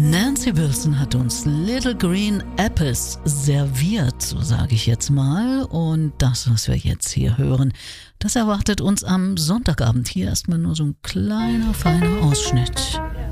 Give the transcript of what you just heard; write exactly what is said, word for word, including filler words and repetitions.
Nancy Wilson hat uns Little Green Apples serviert, so sage ich jetzt mal. Und das, was wir jetzt hier hören, das erwartet uns am Sonntagabend. Hier erstmal nur so ein kleiner, feiner Ausschnitt.